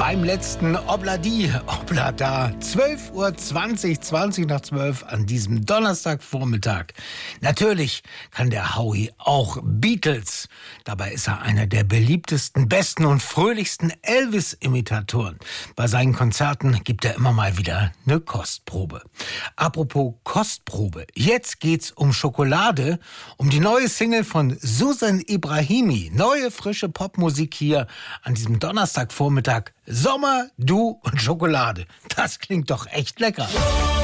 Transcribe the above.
beim letzten Obladi, Oblada, 12:20 Uhr, 20 nach 12 an diesem Donnerstagvormittag. Natürlich kann der Howie auch Beatles. Dabei ist er einer der beliebtesten, besten und fröhlichsten Elvis-Imitatoren. Bei seinen Konzerten gibt er immer mal wieder eine Kostprobe. Apropos Kostprobe, jetzt geht's um Schokolade, um die neue Single von Susan Ibrahimi. Neue, frische Popmusik hier an diesem Donnerstagvormittag. Sommer, du und Schokolade. Das klingt doch echt lecker.